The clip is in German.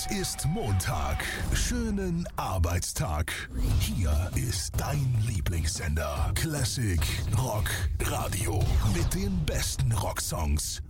ist Montag. Schönen Arbeitstag. Hier ist dein Lieblingssender. Classic Rock Radio. Mit den besten Rocksongs.